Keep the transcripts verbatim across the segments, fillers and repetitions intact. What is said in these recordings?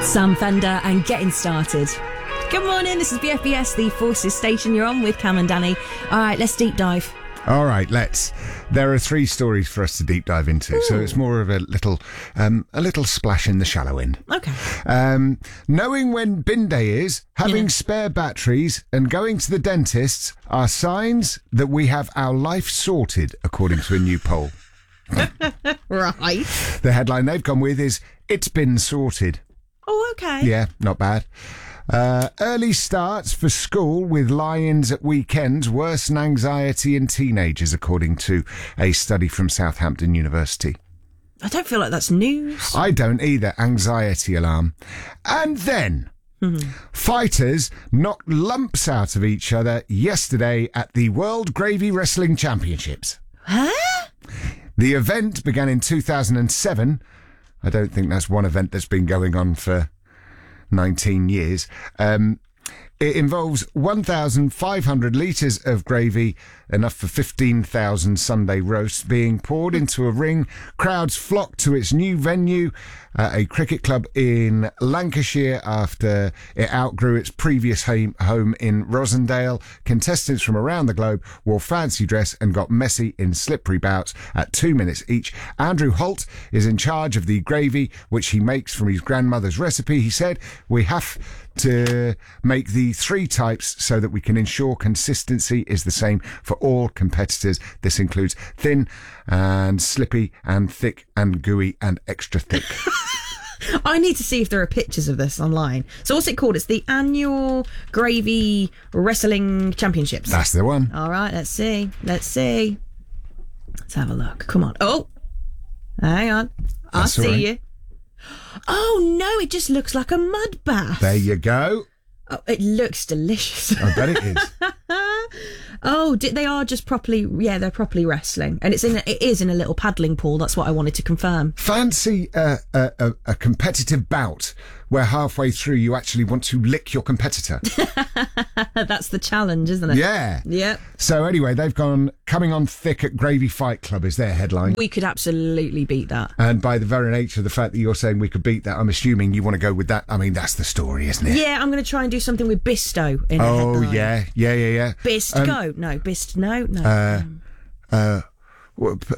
Sam Fender and Getting Started. Good morning, this is B F B S, the Forces station. You're on with Cam and Danny. All right, let's deep dive. All right, let's. There are three stories for us to deep dive into, Ooh. so it's more of a little, um, a little splash in the shallow end. Okay. Um, knowing when bin day is, having Yeah. spare spare batteries, and going to the dentists are signs that we have our life sorted, according to a new poll. Right. The headline they've gone with is "It's been sorted." Oh, okay. Yeah, not bad. Uh, early starts for school with lie-ins at weekends worsen anxiety in teenagers, according to a study from Southampton University. I don't feel like that's news. I don't either. Anxiety alarm. And then, Mm-hmm. fighters knocked lumps out of each other yesterday at the World Gravy Wrestling Championships. Huh? The event began in two thousand seven. I don't think that's one event that's been going on for nineteen years. Um, it involves one thousand five hundred litres of gravy, enough for fifteen thousand Sunday roasts, being poured into a ring. Crowds flocked to its new venue, uh, a cricket club in Lancashire, after it outgrew its previous home, home in Rosendale. Contestants from around the globe wore fancy dress and got messy in slippery bouts at two minutes each. Andrew Holt is in charge of the gravy, which he makes from his grandmother's recipe. He said, "We have to make the three types so that we can ensure consistency is the same for all competitors. This includes thin and slippy and thick and gooey and extra thick." I need to see if there are pictures of this online. So what's it called? It's the Annual Gravy Wrestling Championships. That's the one. All right, let's see. Let's see. Let's have a look. Come on. Oh, hang on. I That's all see right. you. Oh, no, it just looks like a mud bath. There you go. Oh, it looks delicious. I bet it is. Oh, di- they are just properly, yeah, they're properly wrestling. And it's in, a, it is in a little paddling pool. That's what I wanted to confirm. Fancy uh, a, a, a competitive bout where halfway through you actually want to lick your competitor. That's the challenge, isn't it? Yeah. Yep. So anyway, they've gone coming on thick at Gravy Fight Club is their headline. We could absolutely beat that. And by the very nature of the fact that you're saying we could beat that, I'm assuming you want to go with that. I mean, that's the story, isn't it? Yeah, I'm going to try and do something with Bisto in the Oh, headline. yeah. Yeah, yeah, yeah. Bist, Um, go. No, Bist, no, no. Uh, uh, well, p-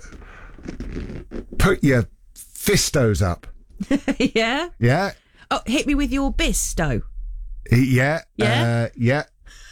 put your fistos up. yeah? Yeah? Oh, hit me with your Bisto. Yeah. Yeah? Uh, yeah.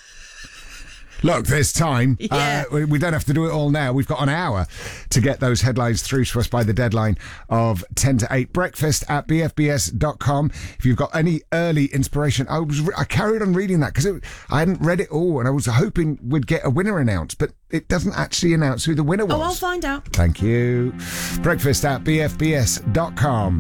Look, there's time. Yeah. Uh, we, we don't have to do it all now. We've got an hour to get those headlines through to us by the deadline of ten to eight. Breakfast at b f b s dot com. If you've got any early inspiration, I was re- I carried on reading that because I hadn't read it all and I was hoping we'd get a winner announced, but it doesn't actually announce who the winner was. Oh, I'll find out. Thank you. Breakfast at b f b s dot com.